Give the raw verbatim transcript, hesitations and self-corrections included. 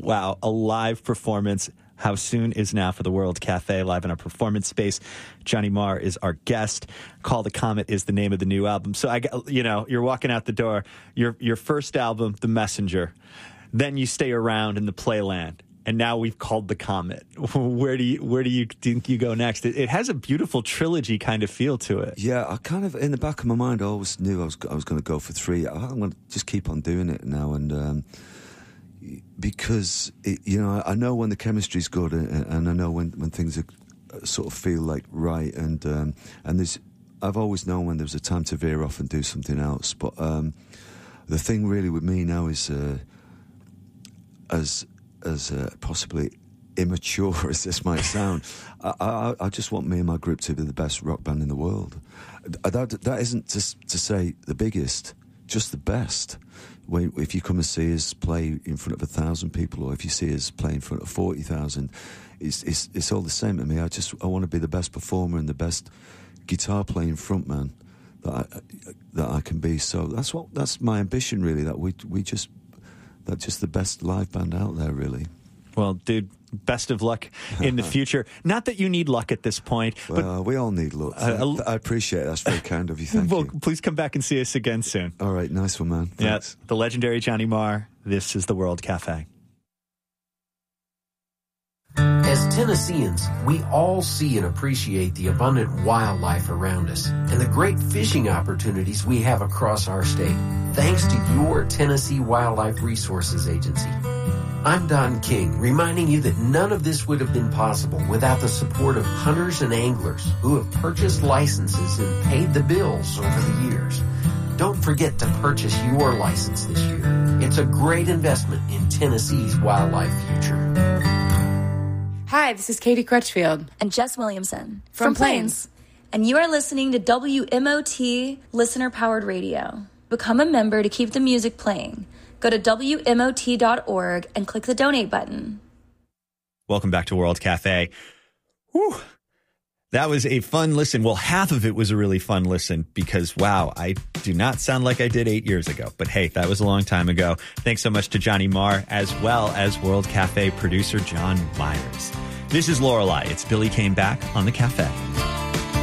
wow, a live performance. How Soon is now for the World Cafe, live in our performance space. Johnny Marr is our guest. Call the Comet is the name of the new album. So, I, you know, you're walking out the door. Your your first album, The Messenger. Then you stay around in the Playland. And now we've called the Comet. Where do you where do you think you go next? It, it has a beautiful trilogy kind of feel to it. Yeah, I kind of, in the back of my mind, I always knew I was I was going to go for three. I'm going to just keep on doing it now. And... Um, Because, it, you know, I know when the chemistry's good and, and I know when, when things are, sort of feel like right. And um, and there's, I've always known when there's a time to veer off and do something else. But um, the thing really with me now is uh, as as uh, possibly immature as this might sound, I, I, I just want me and my group to be the best rock band in the world. That, that isn't to, to say the biggest, just the best. When, if you come and see us play in front of a thousand people, or if you see us play in front of forty thousand, it's, it's it's all the same to me. I just I want to be the best performer and the best guitar playing frontman that I, that I can be. So that's what that's my ambition, really. That we we just that just the best live band out there, really. Well, dude, best of luck in the future. Not that you need luck at this point. Well, but, we all need luck. Uh, I appreciate it. That's very kind of you. Thank well, you. Please come back and see us again soon. All right. Nice one, man. Thanks. Yeah, the legendary Johnny Marr. This is the World Cafe. As Tennesseans, we all see and appreciate the abundant wildlife around us and the great fishing opportunities we have across our state, thanks to your Tennessee Wildlife Resources Agency. I'm Don King, reminding you that none of this would have been possible without the support of hunters and anglers who have purchased licenses and paid the bills over the years. Don't forget to purchase your license this year. It's a great investment in Tennessee's wildlife future. Hi, this is Katie Crutchfield. And Jess Williamson. From, from Plains. Plains. And you are listening to W M O T Listener-Powered Radio. Become a member to keep the music playing. Go to W M O T dot org and click the donate button. Welcome back to World Cafe. Whew. That was a fun listen. Well, half of it was a really fun listen because, wow, I do not sound like I did eight years ago. But hey, that was a long time ago. Thanks so much to Johnny Marr, as well as World Cafe producer John Myers. This is Lorelei. It's Billy Came Back on the Cafe.